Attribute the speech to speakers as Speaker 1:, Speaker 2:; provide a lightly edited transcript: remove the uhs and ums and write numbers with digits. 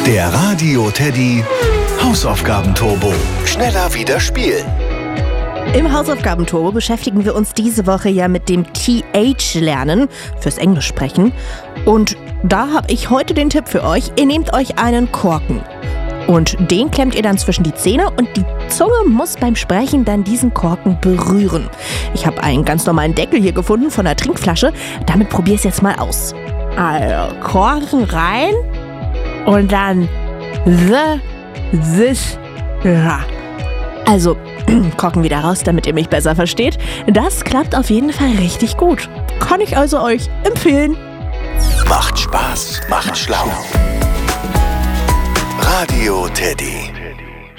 Speaker 1: Der Radio Teddy Hausaufgabenturbo. Schneller wieder spielen.
Speaker 2: Im Hausaufgabenturbo beschäftigen wir uns diese Woche ja mit dem TH-Lernen fürs Englisch sprechen. Und da habe ich heute den Tipp für euch. Ihr nehmt euch einen Korken und den klemmt ihr dann zwischen die Zähne und die Zunge muss beim Sprechen dann diesen Korken berühren. Ich habe einen ganz normalen Deckel hier gefunden von einer Trinkflasche. Damit probier es jetzt mal aus. Also Korken rein und dann Also, Korken wieder raus, damit ihr mich besser versteht. Das klappt auf jeden Fall richtig gut. Kann ich also euch empfehlen.
Speaker 1: Macht Spaß, macht schlau. Radio Teddy.